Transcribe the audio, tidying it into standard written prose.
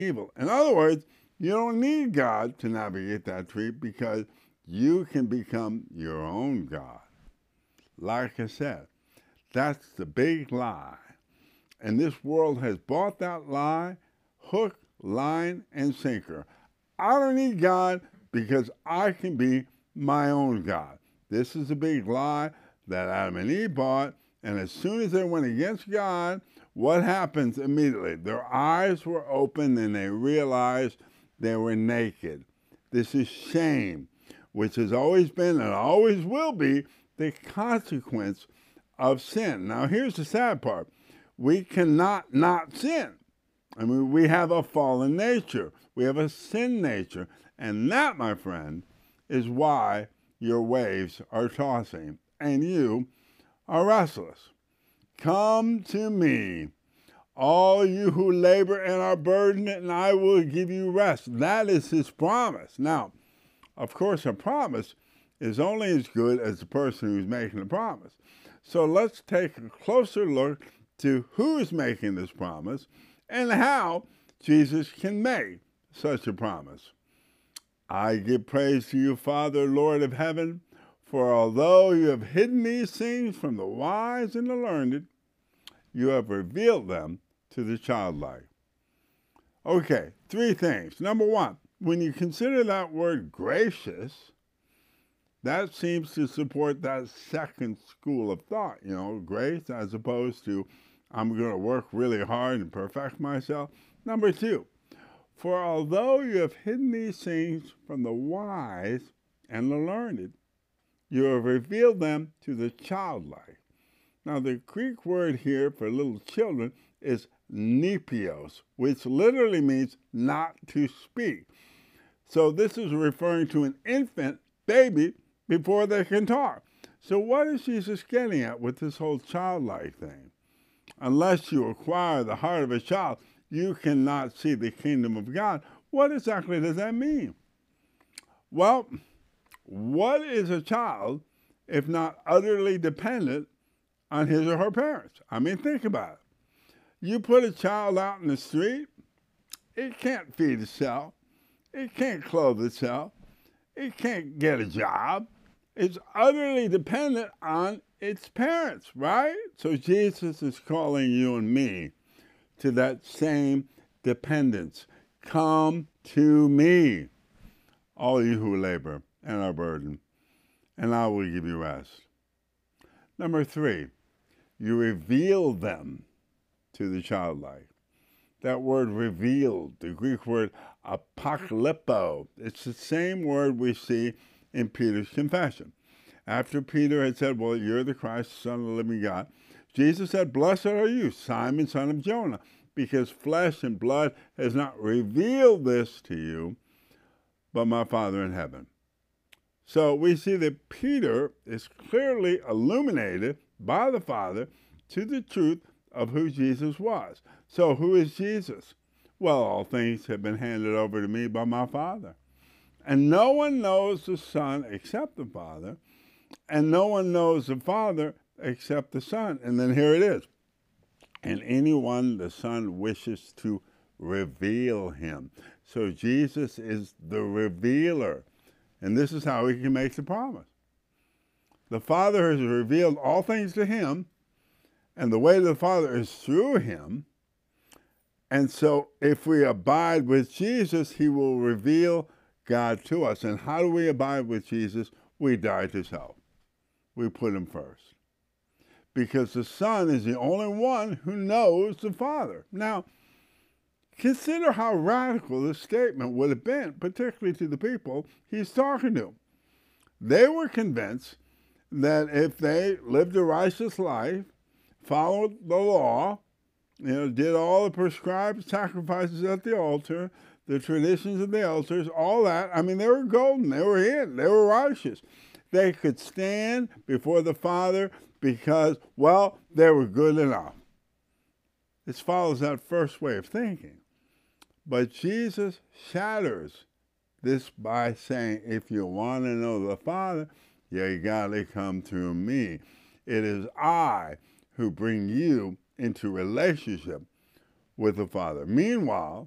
evil. In other words, you don't need God to navigate that tree because you can become your own God. Like I said, that's the big lie. And this world has bought that lie hook, line, and sinker. I don't need God because I can be my own God. This is a big lie that Adam and Eve bought. And as soon as they went against God, what happens immediately? Their eyes were opened and they realized they were naked. This is shame, which has always been and always will be the consequence of sin. Now, here's the sad part. We cannot not sin. I mean, we have a fallen nature. We have a sin nature. And that, my friend, is why your waves are tossing and you are restless. Come to me, all you who labor and are burdened, and I will give you rest. That is his promise. Now, of course, a promise is only as good as the person who's making the promise. So let's take a closer look to who's making this promise and how Jesus can make such a promise. I give praise to you, Father, Lord of heaven, for although you have hidden these things from the wise and the learned, you have revealed them to the childlike. Okay, three things. Number one, when you consider that word gracious, that seems to support that second school of thought, grace as opposed to I'm going to work really hard and perfect myself. Number two, for although you have hidden these things from the wise and the learned, you have revealed them to the childlike. Now, the Greek word here for little children is nepios, which literally means not to speak. So this is referring to an infant baby before they can talk. So what is Jesus getting at with this whole childlike thing? Unless you acquire the heart of a child, you cannot see the kingdom of God. What exactly does that mean? Well, what is a child if not utterly dependent on his or her parents? I mean, think about it. You put a child out in the street, it can't feed itself, it can't clothe itself, it can't get a job. It's utterly dependent on its parents, right? So Jesus is calling you and me to that same dependence. Come to me, all you who labor and are burdened, and I will give you rest. Number three, you reveal them to the childlike. That word revealed, the Greek word apocalypto, it's the same word we see in Peter's confession. After Peter had said, well, you're the Christ, Son of the living God, Jesus said, blessed are you, Simon, son of Jonah, because flesh and blood has not revealed this to you, but my Father in heaven. So we see that Peter is clearly illuminated by the Father to the truth of who Jesus was. So who is Jesus? Well, all things have been handed over to me by my Father. And no one knows the Son except the Father, and no one knows the Father except the Son. And then here it is. And anyone the Son wishes to reveal him. So Jesus is the revealer. And this is how he can make the promise. The Father has revealed all things to him, and the way to the Father is through him. And so if we abide with Jesus, he will reveal God to us. And how do we abide with Jesus? We die to self. We put him first. Because the Son is the only one who knows the Father. Now, consider how radical this statement would have been, particularly to the people he's talking to. They were convinced that if they lived a righteous life, followed the law, did all the prescribed sacrifices at the altar, the traditions of the elders, all that, I mean, they were golden, they were in, they were righteous. They could stand before the Father because, well, they were good enough. This follows that first way of thinking. But Jesus shatters this by saying, if you want to know the Father, you got to come to me. It is I who bring you into relationship with the Father. Meanwhile,